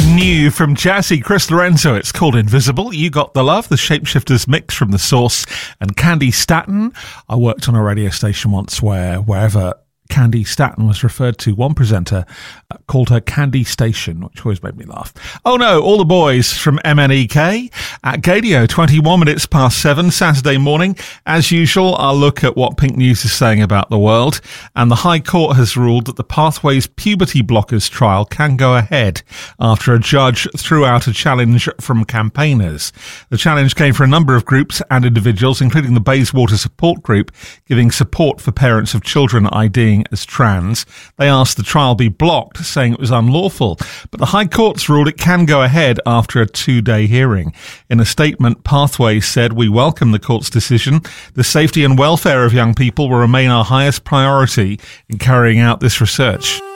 New from Jazzy Chris Lorenzo, it's called Invisible. You Got the Love, the Shapeshifters mix from The Source, and Candy Staton. I worked on a radio station once where wherever Candy Staton was referred to, one presenter called her Candy Station, which always made me laugh. Oh no, all the boys from MNEK at Gadio, 21 minutes past 7, Saturday morning. As usual, I'll look at what Pink News is saying about the world. And the High Court has ruled that the Pathways puberty blockers trial can go ahead after a judge threw out a challenge from campaigners. The challenge came from a number of groups and individuals, including the Bayswater Support Group, giving support for parents of children IDing as trans. They asked the trial be blocked, saying it was unlawful, but the High Court's ruled it can go ahead after a 2-day hearing. In a statement, Pathways said, "We welcome the court's decision. The safety and welfare of young people will remain our highest priority in carrying out this research."